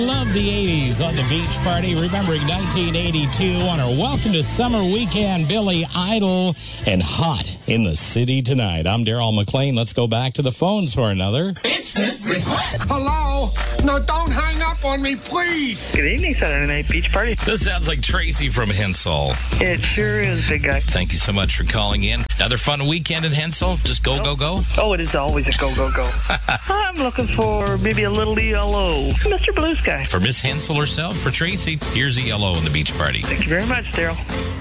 Love the 80s on the beach party, remembering 1982 on our Welcome to Summer Weekend, Billy Idol and Hot in the City Tonight. I'm Daryl McLean. Let's go back to the phones for another Instant request. Hello? No, don't hang up on me, please. Good evening, Saturday Night Beach Party. This sounds like Tracy from Hensel. It sure is, big guy. Thank you so much for calling in. Another fun weekend in Hensel. Just go, go, go. Oh, it is always a go, go, go. I'm looking for maybe a little ELO. Mr. Blue Sky. For Miss Hensel herself, for Tracy, here's ELO in the beach party. Thank you very much, Daryl.